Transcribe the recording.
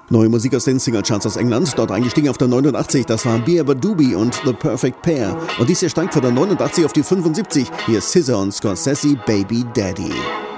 Neue Musik aus den Singlecharts aus England, dort eingestiegen auf der 89, das waren Beaver Doobie und The Perfect Pair. Und dies hier steigt von der 89 auf die 75, hier ist SZA und Scorsese, Baby Daddy.